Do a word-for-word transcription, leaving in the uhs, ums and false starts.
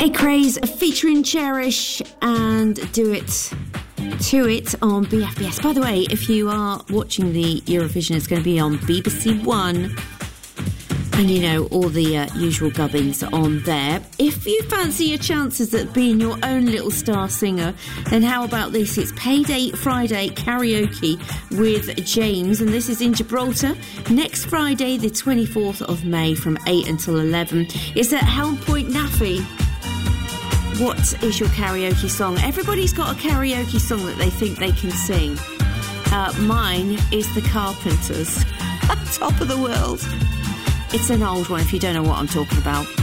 Hey Craze featuring Cherish and Do It To It on B F B S. By the way, if you are watching the Eurovision, it's going to be on B B C One. And you know, all the uh, usual gubbins on there. If you fancy your chances at being your own little star singer, then how about this? It's Payday Friday karaoke with James, and this is in Gibraltar next Friday, the twenty-fourth of May from eight until eleven. It's at Helm Point Naffy. What is your karaoke song? Everybody's got a karaoke song that they think they can sing. Uh, mine is The Carpenters, Top of the World. It's an old one if you don't know what I'm talking about.